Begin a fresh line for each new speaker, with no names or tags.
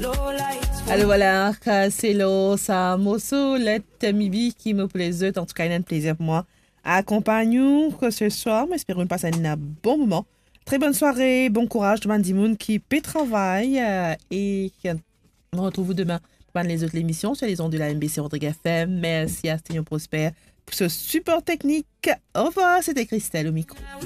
Alors voilà, c'est là, ça mosso, let mibi qui me plaise, en tout cas, il y a un plaisir pour moi. Accompagne-nous que ce soir, mais espérons passer un bon moment. Très bonne soirée, bon courage, tout le monde qui peut travailler et on retrouve vous demain pour les autres émissions sur les ondes de la MBC Rodrigue FM. Merci à Stéphane Prosper pour ce support technique. Au revoir, c'était Christelle au micro.